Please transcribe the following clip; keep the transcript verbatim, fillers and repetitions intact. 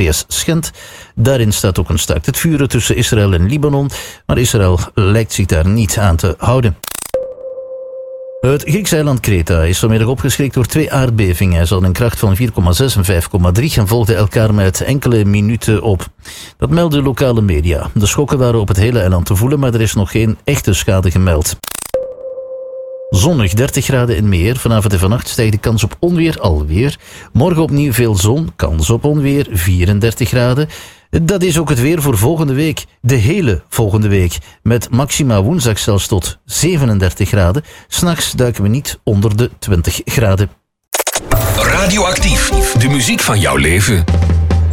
V S schendt. Daarin staat ook een staakt het vuren tussen Israël en Libanon, maar Israël lijkt zich daar niet aan te houden. Het Griekse eiland Kreta is vanmiddag opgeschrikt door twee aardbevingen. Ze hadden een kracht van vier komma zes en vijf komma drie en volgden elkaar met enkele minuten op. Dat melden lokale media. De schokken waren op het hele eiland te voelen, maar er is nog geen echte schade gemeld. Zonnig, dertig graden en meer. Vanavond en vannacht stijgt de kans op onweer alweer. Morgen opnieuw veel zon, kans op onweer, vierendertig graden. Dat is ook het weer voor volgende week. De hele volgende week. Met maxima woensdag zelfs tot zevenendertig graden. 'S Nachts duiken we niet onder de twintig graden. Radioactief. De muziek van jouw leven.